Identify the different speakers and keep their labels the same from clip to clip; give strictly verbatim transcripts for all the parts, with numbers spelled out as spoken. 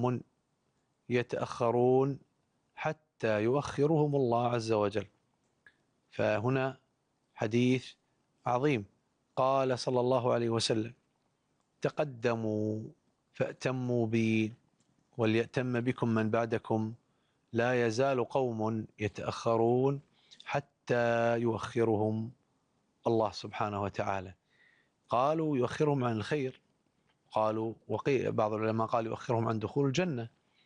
Speaker 1: أقوام يتأخرون حتى يؤخرهم الله عز وجل. فهنا حديث عظيم. قال صلى الله عليه وسلم: تقدموا فأتموا بي وليأتم بكم من بعدكم، لا يزال قوم يتأخرون حتى يؤخرهم الله سبحانه وتعالى. قالوا يؤخرهم عن الخير، قالوا وقيل بعض العلماء قال يؤخرهم عن دخول الجنة،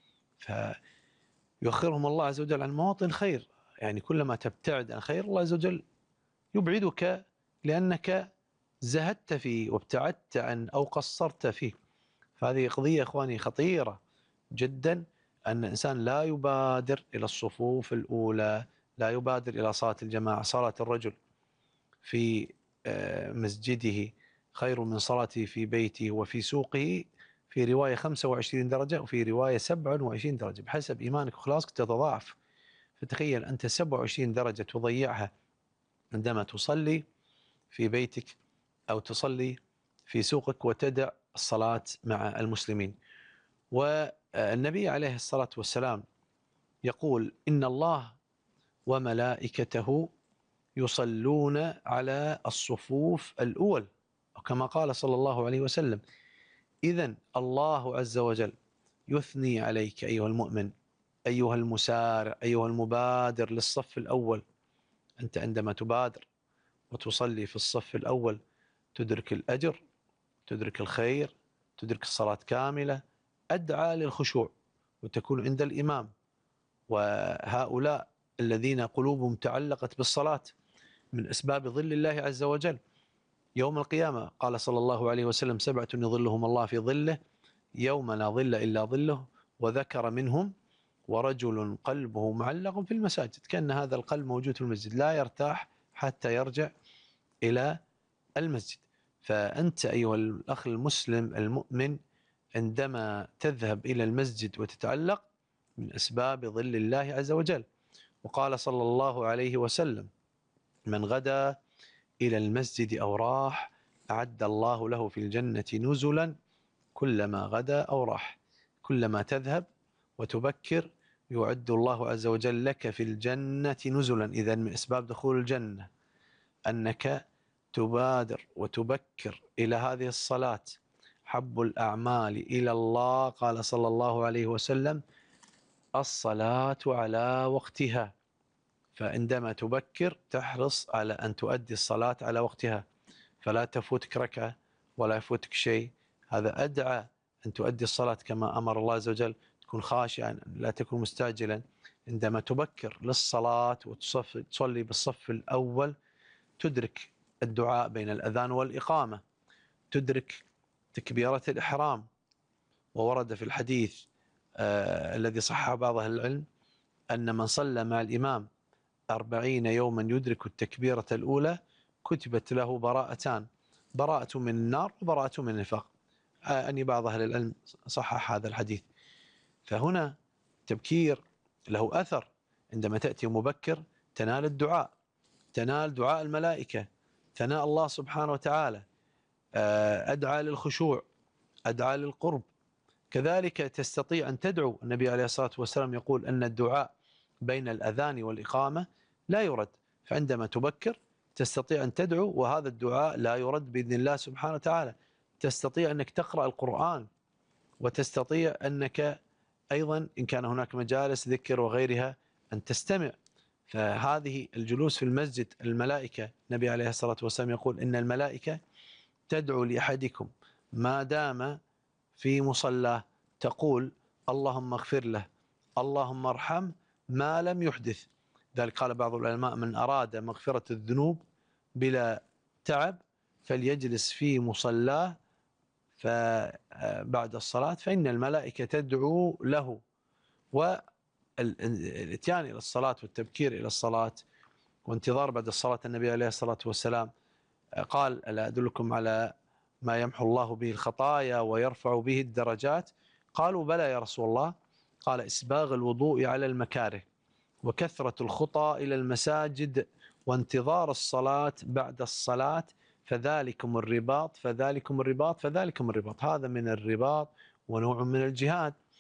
Speaker 1: فيؤخرهم الله عز وجل عن مواطن خير. يعني كلما تبتعد عن خير الله عز وجل يبعدك لأنك زهدت فيه وابتعدت عن أو قصرت فيه. فهذه قضية إخواني خطيرة جدا، أن الإنسان لا يبادر إلى الصفوف الأولى، لا يبادر إلى صلاة الجماعة. صلاة الرجل في مسجده خير من صلاته في بيته وفي سوقه، في رواية خمسة وعشرين درجة وفي رواية سبعة وعشرين درجة، بحسب إيمانك وخلاصك تتضاعف. فتخيل أنت سبعة وعشرين درجة تضيعها عندما تصلي في بيتك أو تصلي في سوقك وتدع الصلاة مع المسلمين. والنبي عليه الصلاة والسلام يقول: إن الله وملائكته يصلون على الصفوف الأول، وكما قال صلى الله عليه وسلم: إذن الله عز وجل يثني عليك أيها المؤمن، أيها المسارع، أيها المبادر للصف الأول. أنت عندما تبادر وتصلي في الصف الأول تدرك الأجر، تدرك الخير، تدرك الصلاة كاملة، أدعى للخشوع وتكون عند الإمام. وهؤلاء الذين قلوبهم تعلقت بالصلاة من أسباب ظل الله عز وجل يوم القيامة. قال صلى الله عليه وسلم: سبعة يظلهم الله في ظله يوم لا ظل إلا ظله، وذكر منهم ورجل قلبه معلق في المساجد. كأن هذا القلب موجود في المسجد لا يرتاح حتى يرجع إلى المسجد. فأنت أيها الأخ المسلم المؤمن عندما تذهب إلى المسجد وتتعلق من أسباب ظل الله عز وجل. وقال صلى الله عليه وسلم: من غدا إلى المسجد أو راح أعد الله له في الجنة نزلا كلما غدا أو راح. كلما تذهب وتبكر يعد الله عز وجل لك في الجنة نزلا. إذن من أسباب دخول الجنة أنك تبادر وتبكر إلى هذه الصلاة. حب الأعمال إلى الله، قال صلى الله عليه وسلم: الصلاة على وقتها. فعندما تبكر تحرص على أن تؤدي الصلاة على وقتها، فلا تفوتك ركعة ولا يفوتك شيء. هذا أدعى أن تؤدي الصلاة كما أمر الله عز وجل، تكون خاشعا لا تكون مستعجلا. عندما تبكر للصلاة وتصلي بالصف الأول تدرك الدعاء بين الأذان والإقامة، تدرك تكبيرة الإحرام. وورد في الحديث آه الذي صححه بعض أهل العلم أن من صلى مع الإمام أربعين يوما يدرك التكبيرة الأولى كتبت له براءتان: براءة من النار وبراءة من النفاق. آه أني بعض أهل العلم صحح هذا الحديث. فهنا تبكير له أثر. عندما تأتي مبكر تنال الدعاء، تنال دعاء الملائكة، ثناء الله سبحانه وتعالى، أدعى للخشوع، أدعى للقرب. كذلك تستطيع أن تدعو. النبي عليه الصلاة والسلام يقول أن الدعاء بين الأذان والإقامة لا يرد، فعندما تبكر تستطيع أن تدعو وهذا الدعاء لا يرد بإذن الله سبحانه وتعالى. تستطيع أنك تقرأ القرآن، وتستطيع أنك أيضا إن كان هناك مجالس ذكر وغيرها أن تستمع. فهذه الجلوس في المسجد، الملائكة، النبي عليه الصلاة والسلام يقول إن الملائكة تدعو لأحدكم ما دام في مصلاه تقول: اللهم اغفر له، اللهم ارحم، ما لم يحدث. ذلك قال بعض العلماء: من أراد مغفرة الذنوب بلا تعب فليجلس في مصلاه فبعد الصلاة فإن الملائكة تدعو له. والاتيان إلى الصلاة والتبكير إلى الصلاة وانتظار بعد الصلاة. النبي عليه الصلاة والسلام قال: ألا أدلكم على ما يمحو الله به الخطايا ويرفع به الدرجات؟ قالوا: بلى يا رسول الله. قال: إسباغ الوضوء على المكاره، وكثرة الخطى إلى المساجد، وانتظار الصلاة بعد الصلاة، فذلكم الرباط فذلكم الرباط فذلكم الرباط. هذا من الرباط ونوع من الجهاد.